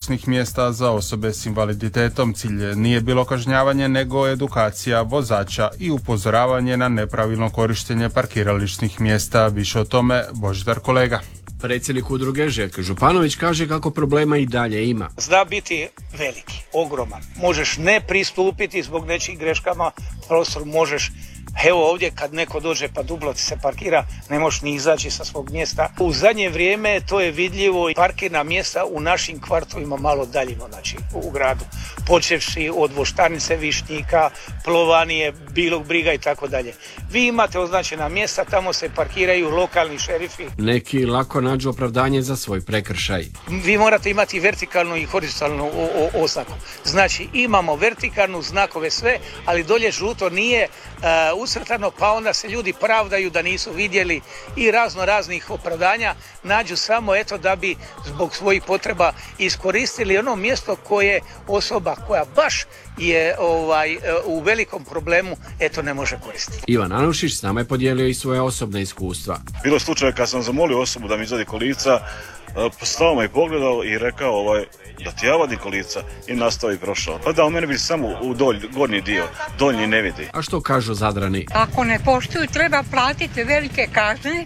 parkirališnih mjesta za osobe s invaliditetom. Cilj nije bilo kažnjavanje, nego edukacija vozača i upozoravanje na nepravilno korištenje parkirališnih mjesta. Više o tome Božidar Kolega. Predsjednik udruge Željko Županović kaže kako problema i dalje ima. Zna biti veliki, ogroman. Možeš ne pristupiti zbog nečih greškama, prostor možeš. Evo ovdje kad neko dođe pa duplo ti se parkira, ne možeš ni izaći sa svog mjesta. U zadnje vrijeme to je vidljivo i parkirna mjesta u našim kvartovima malo daljimo, znači u gradu. Počevši od Voštanice, Višnjika, Plovanije, Bilog Briga i tako dalje. Vi imate označena mjesta, tamo se parkiraju lokalni šerifi. Neki lako nađu opravdanje za svoj prekršaj. Vi morate imati vertikalnu i horizontalnu oznaku. Znači imamo vertikalnu, znakove sve, ali dolje žuto nije ucrtano, pa onda se ljudi pravdaju da nisu vidjeli i raznih opravdanja nađu samo eto da bi zbog svojih potreba iskoristili ono mjesto koje osoba koja baš je u velikom problemu eto ne može koristiti. Ivan Anušić s nama je podijelio i svoje osobne iskustva. Bilo je slučaj kad sam zamolio osobu da mi izvadi kolica, stao me i pogledao i rekao da ti ja vadim kolica i nastao i prošao. Pa da, u mene vidi samo u gornji dio, donji ne vidi. A što kažu Zadrani? Ako ne poštuju treba platiti velike kazne,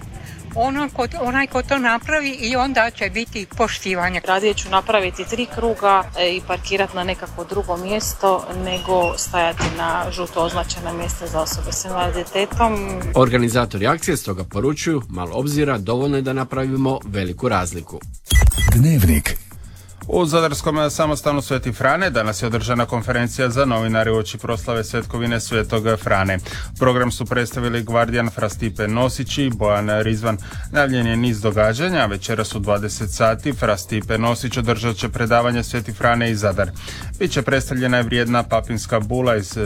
onaj ko to napravi i onda će biti poštivanje. Radije ću napraviti 3 kruga i parkirati na nekako drugo mjesto nego stajati na žuto označena mjesta za osobe s invaliditetom. Organizatori akcije stoga poručuju, malo obzira, dovoljno je da napravimo veliku razliku. Dnevnik. U Zadarskom samostanu Sveti Frane danas je održana konferencija za novinare uoči proslave Svetkovine Svetog Frane. Program su predstavili gvardijan fra Stipe Nosić i Bojan Rizvan. Najavljen je niz događanja, večeras u 20 sati fra Stipe Nosić održat će predavanje Sveti Frane i Zadar. Biće predstavljena je vrijedna papinska bula iz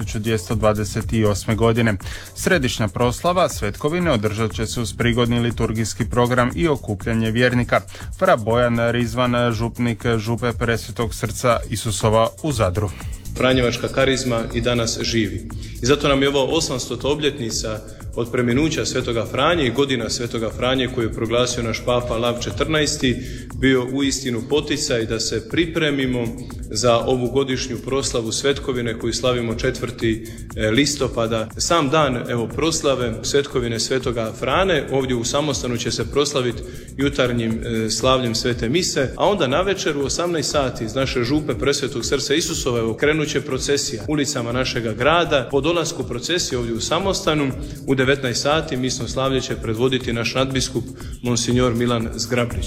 1228. godine. Središnja proslava Svetkovine održat će se uz prigodni liturgijski program i okupljanje vjernika. Fra Bojan Rizvan, župnik župe Presvetog srca Isusova u Zadru. Franjevačka karizma i danas živi. I zato nam je ovo 800. obljetnica od preminuća Svetoga Franje i godina Svetoga Franje koju je proglasio naš Papa Lav XIV bio uistinu poticaj da se pripremimo za ovu godišnju proslavu Svetkovine koju slavimo 4. listopada. Sam dan proslave Svetkovine Svetoga Frane ovdje u samostanu će se proslaviti jutarnjim slavljem Svete Mise, a onda navečer u 18 sati iz naše župe Presvetog srca Isusova krenut će procesija ulicama našega grada. Po dolasku procesije ovdje u samostanu u 19 sati misno slavlje će predvoditi naš nadbiskup Monsignor Milan Zgrablić.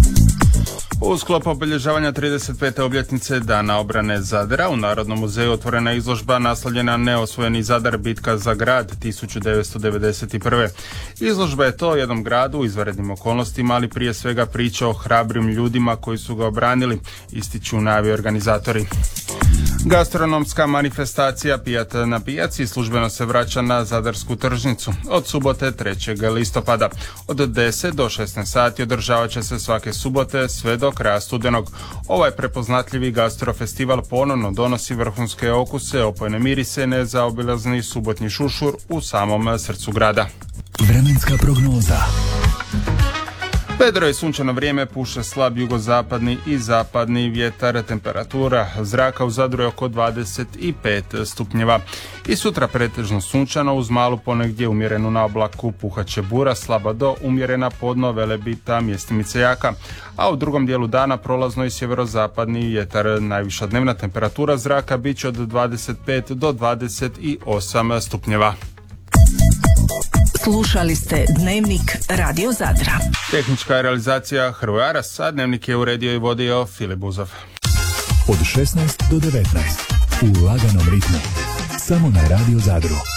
U sklopu obilježavanja 35. obljetnice Dana obrane Zadra u Narodnom muzeju otvorena izložba naslovljena Neosvojeni Zadar, bitka za grad 1991. Izložba je to o jednom gradu u izvanrednim okolnostima, ali prije svega priča o hrabrim ljudima koji su ga obranili, ističu najavi organizatori. Gastronomska manifestacija Pijat na pijaci službeno se vraća na Zadarsku tržnicu od subote 3. listopada. Od 10 do 16 sati održavat će se svake subote sve do kraja studenog. Ovaj prepoznatljivi gastrofestival ponovno donosi vrhunske okuse, opojne mirise, nezaobilazni subotnji šušur u samom srcu grada. Vremenska prognoza. Vedro i sunčano vrijeme, puše slab jugozapadni i zapadni vjetar, temperatura zraka u Zadru je oko 25 stupnjeva. I sutra pretežno sunčano uz malu ponegdje umjerenu na oblaku, puhaće bura, slaba do umjerena podno Velebita, mjestimice jaka, a u drugom dijelu dana prolazno i sjeverozapadni vjetar. Najviša dnevna temperatura zraka bit će od 25 do 28 stupnjeva. Slušali ste Dnevnik Radio Zadra. Tehnička realizacija Hrvoje Aras, a Dnevnik je uredio i vodio Filip Buzov. Od 16 do 19 u laganom ritmu. Samo na Radio Zadru.